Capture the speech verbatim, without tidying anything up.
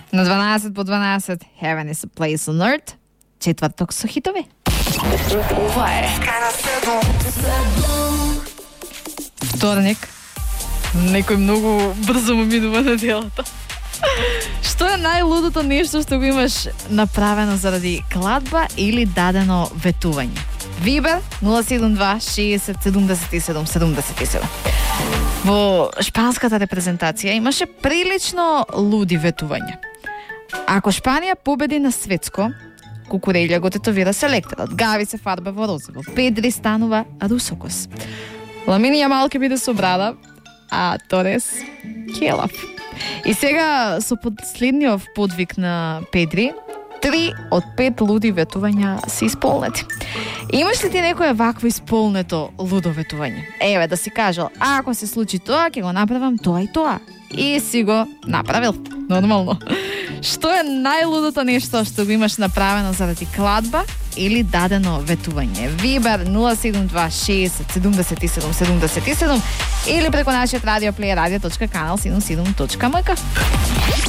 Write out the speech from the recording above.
На дванаесет по дванаесет Heaven is a place on earth. Четврток со хитови. Ова е Вторник. Некој многу брзо му минува неделата. Што е најлудото нешто што го имаш направено заради кладба или дадено ветување? Вибер нула седум два шеесет седумдесет и седум седумдесет и седум. Во шпанската репрезентација имаше прилично луди ветувања. Ако Шпанија победи на светско, Кукурелја го тетовира селекторот. Гави се фарба во розово. Педри станува русокос. Ламин Јамал ќе биде со брада, а Торес келав. И сега со последниот подвиг на Педри, три од пет луди ветувања се исполнети. Имаш ли ти некое вакво исполнето лудо ветување? Еве да си кажал, ако се случи тоа, ќе го направам тоа и тоа. И си го направил. Нормално. Што е најлудото нешто што го имаш направено заради кладба или дадено ветување? Вибер нула седум два шеесет седумдесет и седум седумдесет и седум или преку нашиот радиоплеер радио точка канал седумдесет и седум точка ем ка.